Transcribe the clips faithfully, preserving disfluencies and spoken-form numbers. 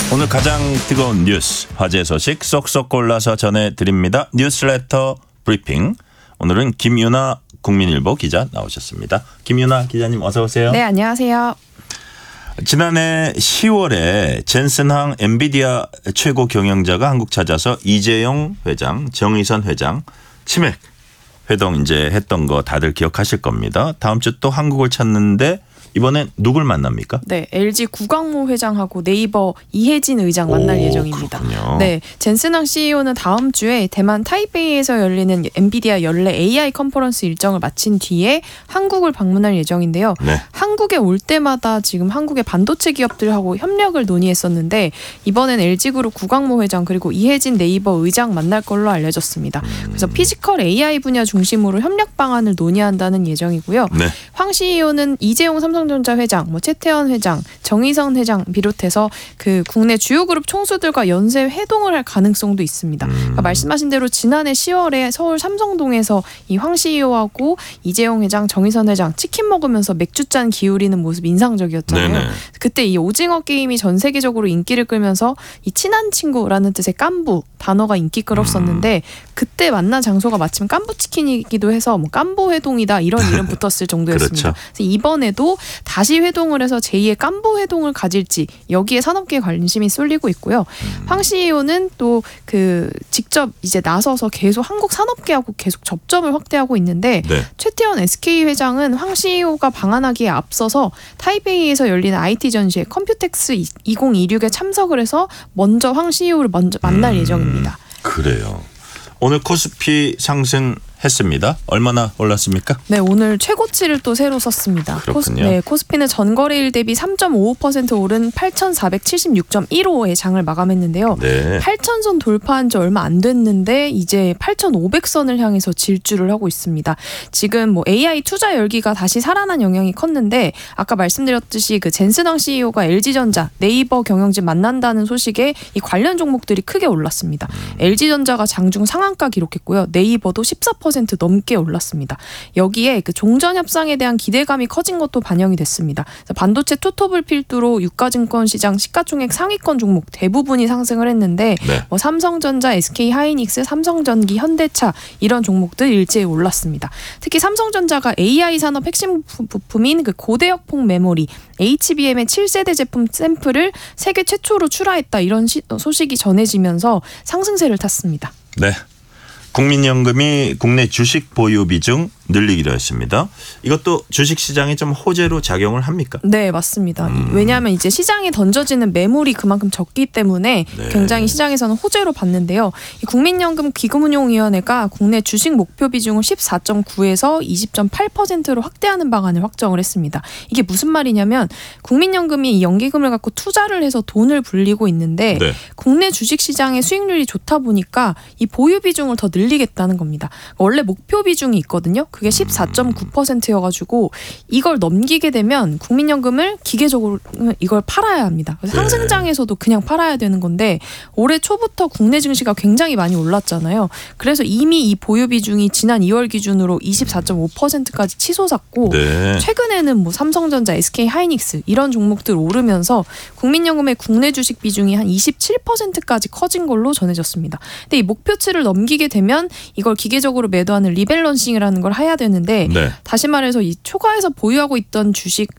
오늘 가장 뜨거운 뉴스, 화제 소식 쏙쏙 골라서 전해드립니다. 뉴스레터 브리핑. 오늘은 김윤아 국민일보 기자 나오셨습니다. 김윤아 기자님 어서 오세요. 네, 안녕하세요. 지난해 시월에 젠슨항 엔비디아 최고 경영자가 한국 찾아서 이재용 회장, 정의선 회장 치맥 회동 이제 했던 거 다들 기억하실 겁니다. 다음 주 또 한국을 찾는데 이번엔 누굴 만납니까? 네, 엘지 구광모 회장하고 네이버 이해진 의장 만날 오, 예정입니다. 그렇군요. 네, 젠슨항 씨이오는 다음 주에 대만 타이베이에서 열리는 엔비디아 연례 에이아이 컨퍼런스 일정을 마친 뒤에 한국을 방문할 예정인데요. 네. 한국에 올 때마다 지금 한국의 반도체 기업들하고 협력을 논의했었는데 이번엔 엘지그룹 구광모 회장 그리고 이해진 네이버 의장 만날 걸로 알려졌습니다. 그래서 피지컬 에이아이 분야 중심으로 협력 방안을 논의한다는 예정이고요. 네. 황 씨이오는 이재용 삼성전자 회장, 뭐 최태원 회장, 정의선 회장 비롯해서 그 국내 주요 그룹 총수들과 연쇄 회동을 할 가능성도 있습니다. 음. 그러니까 말씀하신 대로 지난해 시월에 서울 삼성동에서 이 황 씨이오하고 이재용 회장, 정의선 회장 치킨 먹으면서 맥주잔 기울이는 모습 인상적이었잖아요. 네네. 그때 이 오징어 게임이 전 세계적으로 인기를 끌면서 이 친한 친구라는 뜻의 깐부 단어가 인기 끌었었는데 그때 만난 장소가 마침 깐부치킨이기도 해서 뭐 깐부 회동이다 이런 이름 붙었을 정도였습니다. 그렇죠. 그래서 이번에도 다시 회동을 해서 제이의 깐부 회동을 가질지 여기에 산업계에 관심이 쏠리고 있고요. 음. 황 씨이오는 또 그 직접 이제 나서서 계속 한국 산업계하고 계속 접점을 확대하고 있는데 네. 최태원 에스케이 회장은 황 씨이오가 방한하기에 앞서서 타이베이에서 열리는 아이티 전시회 컴퓨텍스 이천이십육에 참석을 해서 먼저 황 씨이오를 먼저 만날 음, 예정입니다. 그래요. 오늘 코스피 상승했습니다. 얼마나 올랐습니까? 네, 오늘 최고치를 또 새로 썼습니다. 그렇군요. 코스, 네, 코스피는 전거래일 대비 삼 점 오오 퍼센트 오른 팔천사백칠십육 점 일오에 장을 마감했는데요. 네. 팔천 선 돌파한 지 얼마 안 됐는데 이제 팔천오백 선을 향해서 질주를 하고 있습니다. 지금 뭐 에이아이 투자 열기가 다시 살아난 영향이 컸는데 아까 말씀드렸듯이 그 젠슨항 씨이오가 엘지전자, 네이버 경영진 만난다는 소식에 이 관련 종목들이 크게 올랐습니다. 음. 엘지전자가 장중 상한가 기록했고요. 네이버도 십사 퍼센트 넘게 올랐습니다. 여기에 그 종전 협상에 대한 기대감이 커진 것도 반영이 됐습니다. 그래서 반도체 투톱을 필두로 유가증권 시장 시가총액 상위권 종목 대부분이 상승을 했는데 네. 뭐 삼성전자, 에스케이하이닉스, 삼성전기, 현대차 이런 종목들 일제히 올랐습니다. 특히 삼성전자가 에이아이 산업 핵심 부품인 그 고대역폭 메모리 에이치비엠의 칠 세대 제품 샘플을 세계 최초로 출하했다 이런 시, 소식이 전해지면서 상승세를 탔습니다. 네. 국민연금이 국내 주식 보유 비중 늘리기로 했습니다. 이것도 주식시장에 좀 호재로 작용을 합니까? 네, 맞습니다. 음. 왜냐하면 이제 시장에 던져지는 매물이 그만큼 적기 때문에 네. 굉장히 시장에서는 호재로 봤는데요. 이 국민연금 기금운용위원회가 국내 주식 목표 비중을 십사 점 구에서 이십 점 팔 퍼센트로 확대하는 방안을 확정을 했습니다. 이게 무슨 말이냐면 국민연금이 이 연기금을 갖고 투자를 해서 돈을 불리고 있는데 네. 국내 주식시장의 수익률이 좋다 보니까 이 보유 비중을 더 늘리겠다는 겁니다. 원래 목표 비중이 있거든요. 그게 십사 점 구 퍼센트여가지고 이걸 넘기게 되면 국민연금을 기계적으로 이걸 팔아야 합니다. 그래서 네. 상승장에서도 그냥 팔아야 되는 건데 올해 초부터 국내 증시가 굉장히 많이 올랐잖아요. 그래서 이미 이 보유 비중이 지난 이월 기준으로 이십사 점 오 퍼센트까지 치솟았고 네. 최근에는 뭐 삼성전자, 에스케이하이닉스 이런 종목들 오르면서 국민연금의 국내 주식 비중이 한 이십칠 퍼센트까지 커진 걸로 전해졌습니다. 근데 이 목표치를 넘기게 되면 이걸 기계적으로 매도하는 리밸런싱이라는 걸 해야 되는데 네. 다시 말해서 이 초과해서 보유하고 있던 주식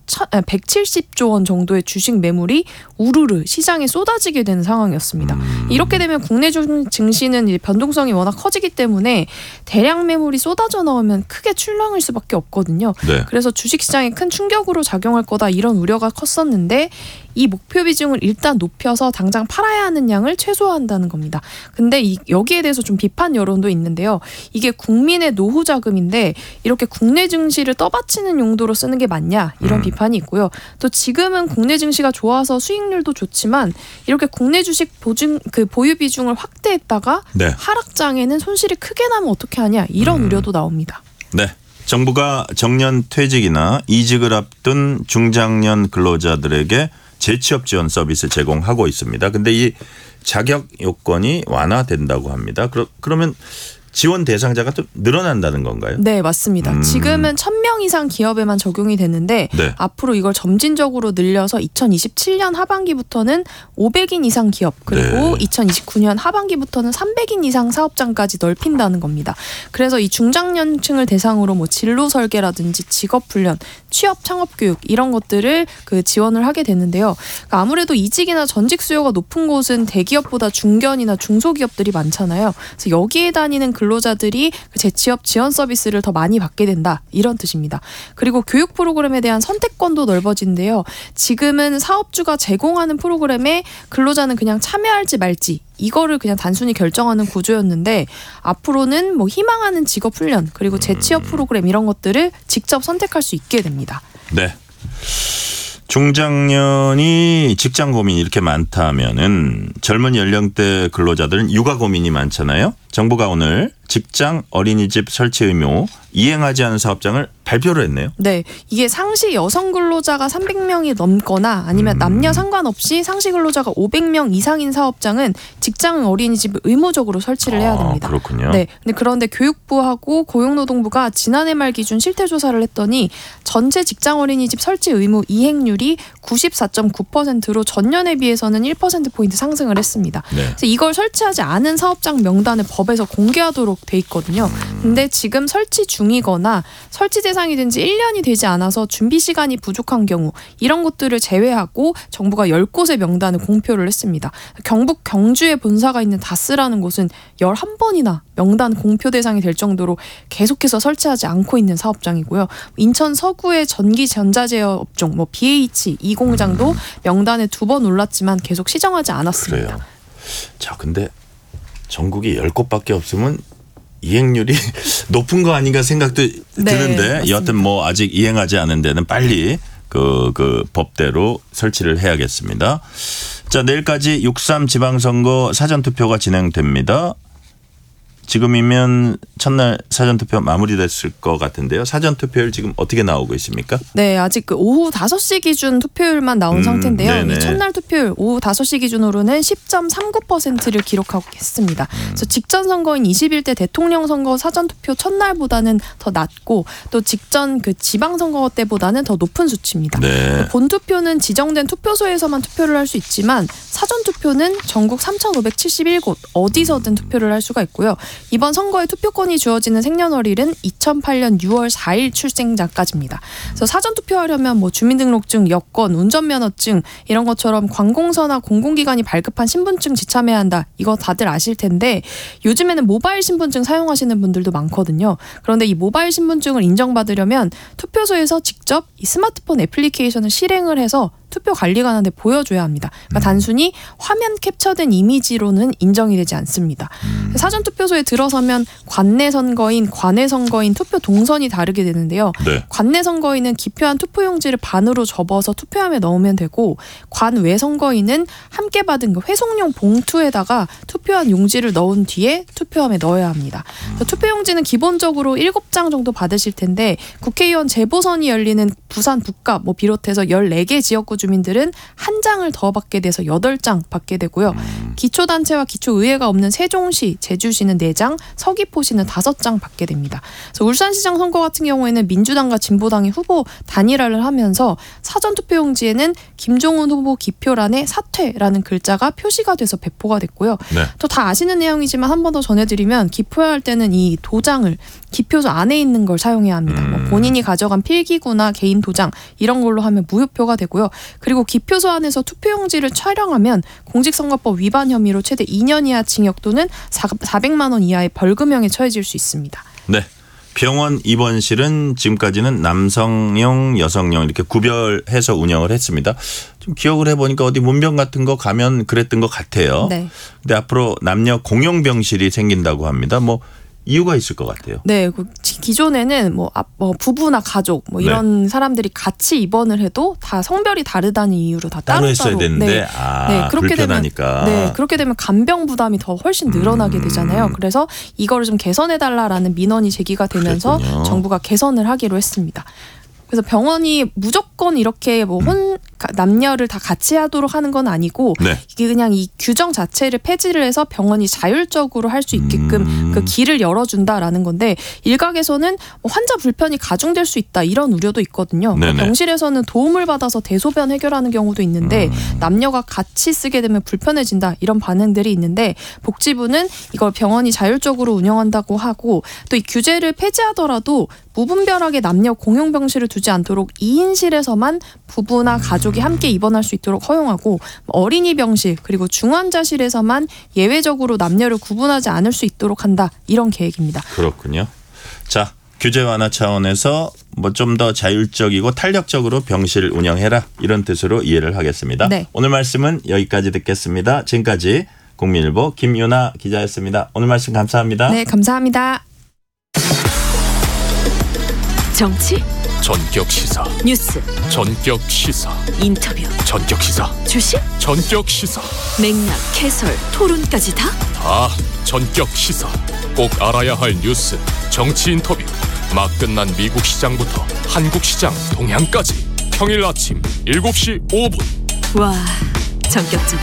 백칠십조 원 정도의 주식 매물이 우르르 시장에 쏟아지게 되는 상황이었습니다. 음. 이렇게 되면 국내 증시는 이제 변동성이 워낙 커지기 때문에 대량 매물이 쏟아져 나오면 크게 출렁일 수밖에 없거든요. 네. 그래서 주식시장에 큰 충격으로 작용할 거다 이런 우려가 컸었는데 이 목표 비중을 일단 높여서 당장 팔아야 하는 양을 최소화한다는 겁니다. 근데 이, 여기에 대해서 좀 비판 여론도 있는데요. 이게 국민의 노후 자금인데 이렇게 국내 증시를 떠받치는 용도로 쓰는 게 맞냐 이런 음. 비판이 있고요. 또 지금은 국내 증시가 좋아서 수익률도 좋지만 이렇게 국내 주식 보증 그 보유 비중을 확대했다가 네. 하락장에는 손실이 크게 나면 어떻게 하냐 이런 음. 우려도 나옵니다. 네. 정부가 정년 퇴직이나 이직을 앞둔 중장년 근로자들에게 재취업 지원 서비스 제공하고 있습니다. 근데 이 자격 요건이 완화된다고 합니다. 그러, 그러면 지원 대상자가 또 늘어난다는 건가요? 네, 맞습니다. 음. 지금은 천 명 이상 기업에만 적용이 되는데 네. 앞으로 이걸 점진적으로 늘려서 이천이십칠 년 하반기부터는 오백 인 이상 기업 그리고 네. 이천이십구 년 하반기부터는 삼백 인 이상 사업장까지 넓힌다는 겁니다. 그래서 이 중장년층을 대상으로 뭐 진로 설계라든지 직업 훈련, 취업 창업 교육 이런 것들을 그 지원을 하게 되는데요. 그러니까 아무래도 이직이나 전직 수요가 높은 곳은 대기업보다 중견이나 중소기업들이 많잖아요. 그래서 여기에 다니는 근로자들이 그 재취업 지원 서비스를 더 많이 받게 된다 이런 뜻입니다. 그리고 교육 프로그램에 대한 선택권도 넓어진대요. 지금은 사업주가 제공하는 프로그램에 근로자는 그냥 참여할지 말지 이거를 그냥 단순히 결정하는 구조였는데 앞으로는 뭐 희망하는 직업 훈련 그리고 재취업 프로그램 이런 것들을 직접 선택할 수 있게 됩니다. 네. 중장년이 직장 고민이 이렇게 많다면은 젊은 연령대 근로자들은 육아 고민이 많잖아요. 정부가 오늘 직장 어린이집 설치 의무 이행하지 않은 사업장을 발표를 했네요. 네, 이게 상시 여성 근로자가 삼백 명이 넘거나 아니면 음. 남녀 상관없이 상시 근로자가 오백 명 이상인 사업장은 직장 어린이집을 의무적으로 설치를 해야 됩니다. 아, 그렇군요. 네, 근데 그런데 교육부하고 고용노동부가 지난해 말 기준 실태 조사를 했더니 전체 직장 어린이집 설치 의무 이행률이 구십사 점 구 퍼센트로 전년에 비해서는 일 퍼센트 포인트 상승을 했습니다. 네. 그래서 이걸 설치하지 않은 사업장 명단을 법에서 공개하도록 돼 있거든요. 근데 지금 설치 중이거나 설치 대상이 된 지 일 년이 되지 않아서 준비 시간이 부족한 경우 이런 것들을 제외하고 정부가 열 곳의 명단을 공표를 했습니다. 경북 경주에 본사가 있는 다스라는 곳은 열한 번이나 명단 공표 대상이 될 정도로 계속해서 설치하지 않고 있는 사업장이고요. 인천 서구의 전기 전자제어 업종 뭐 비에이치 이 공장도 명단에 두 번 올랐지만 계속 시정하지 않았습니다. 그래요. 자, 근데 전국이 열 곳밖에 없으면 이행률이 높은 거 아닌가 생각도 네, 드는데 맞습니다. 여하튼 뭐 아직 이행하지 않은 데는 빨리 그, 그 법대로 설치를 해야겠습니다. 자, 내일까지 육삼 지방선거 사전투표가 진행됩니다. 지금이면 첫날 사전투표 마무리됐을 것 같은데요. 사전투표율 지금 어떻게 나오고 있습니까? 네, 아직 그 오후 다섯 시 기준 투표율만 나온 음, 상태인데요. 네네. 이 첫날 투표율 오후 다섯 시 기준으로는 십 점 삼구 퍼센트를 기록하고 있습니다. 음. 그래서 직전 선거인 이십일 대 대통령 선거 사전 투표 첫날보다는 더 낮고 또 직전 그 지방 선거 때보다는 더 높은 수치입니다. 네. 본 투표는 지정된 투표소에서만 투표를 할 수 있지만 사전 투표는 전국 삼천오백칠십일 곳 어디서든 투표를 할 수가 있고요. 이번 선거에 투표권이 주어지는 생년월일은 이천팔 년 유월 사일 출생자까지입니다. 그래서 사전 투표하려면 뭐 주민등록증, 여권, 운전면허증 이런 것처럼 관공서나 공공기관이 발급한 신분증 지참해야 한다. 이거 다들 아실 텐데 요즘에는 모바일 신분증 사용하시는 분들도 많거든요. 그런데 이 모바일 신분증을 인정받으려면 투표소에서 직접 이 스마트폰 애플리케이션을 실행을 해서 투표 관리관한테 보여줘야 합니다. 그러니까 단순히 화면 캡처된 이미지로는 인정이 되지 않습니다. 사전투표소에 들어서면 관내 선거인, 관외 선거인 투표 동선이 다르게 되는데요. 네. 관내 선거인은 기표한 투표용지를 반으로 접어서 투표함에 넣으면 되고 관외 선거인은 함께 받은 그 회송용 봉투에다가 투표한 용지를 넣은 뒤에 투표함에 넣어야 합니다. 투표용지는 기본적으로 일곱 장 정도 받으실 텐데 국회의원 재보선이 열리는 부산 북갑 뭐 비롯해서 열네 개 지역구 주민들은 한 장을 더 받게 돼서 여덟 장 받게 되고요. 기초단체와 기초의회가 없는 세종시, 제주시는 네 장, 서귀포시는 다섯 장 받게 됩니다. 그래서 울산시장 선거 같은 경우에는 민주당과 진보당이 후보 단일화를 하면서 사전투표용지에는 김종훈 후보 기표란에 사퇴라는 글자가 표시가 돼서 배포가 됐고요. 네. 또 다 아시는 내용이지만 한 번 더 전해드리면 기표할 때는 이 도장을 기표소 안에 있는 걸 사용해야 합니다. 뭐 본인이 가져간 필기구나 개인 도장 이런 걸로 하면 무효표가 되고요. 그리고 기표소 안에서 투표용지를 촬영하면 공직선거법 위반 혐의로 최대 이 년 이하 징역 또는 사백만 원 이하의 벌금형에 처해질 수 있습니다. 네. 병원 입원실은 지금까지는 남성용, 여성용 이렇게 구별해서 운영을 했습니다. 좀 기억을 해보니까 어디 문병 같은 거 가면 그랬던 것 같아요. 네. 근데 앞으로 남녀 공용 병실이 생긴다고 합니다. 뭐 이유가 있을 것 같아요. 네, 그 기존에는 뭐, 아, 뭐 부부나 가족 뭐 이런 네. 사람들이 같이 입원을 해도 다 성별이 다르다는 이유로 다 따로 따로 했어야 따로. 되는데 네. 아, 네, 그렇게 불편하니까. 되면 네, 그렇게 되면 간병 부담이 더 훨씬 늘어나게 음. 되잖아요. 그래서 이거를 좀 개선해 달라라는 민원이 제기가 되면서 그랬군요. 정부가 개선을 하기로 했습니다. 그래서 병원이 무조건 이렇게 뭐 혼 남녀를 다 같이 하도록 하는 건 아니고 네. 이게 그냥 이 규정 자체를 폐지를 해서 병원이 자율적으로 할 수 있게끔 음. 그 길을 열어준다라는 건데 일각에서는 뭐 환자 불편이 가중될 수 있다 이런 우려도 있거든요. 네네. 병실에서는 도움을 받아서 대소변 해결하는 경우도 있는데 음. 남녀가 같이 쓰게 되면 불편해진다 이런 반응들이 있는데 복지부는 이걸 병원이 자율적으로 운영한다고 하고 또 이 규제를 폐지하더라도 무분별하게 남녀 공용 병실을 두지 않도록 이 인실에서만 부부나 가족이 함께 입원할 수 있도록 허용하고 어린이 병실 그리고 중환자실에서만 예외적으로 남녀를 구분하지 않을 수 있도록 한다 이런 계획입니다. 그렇군요. 자, 규제 완화 차원에서 뭐 좀 더 자율적이고 탄력적으로 병실 운영해라 이런 뜻으로 이해를 하겠습니다. 네. 오늘 말씀은 여기까지 듣겠습니다. 지금까지 국민일보 김유나 기자였습니다. 오늘 말씀 감사합니다. 네, 감사합니다. 정치, 전격 시사, 뉴스, 전격 시사, 인터뷰, 전격 시사, 주식, 전격 시사, 맥락, 해설, 토론까지 다? 다 전격 시사. 꼭 알아야 할 뉴스, 정치 인터뷰, 막 끝난 미국 시장부터 한국 시장 동향까지 평일 아침 일곱 시 오 분. 와, 전격적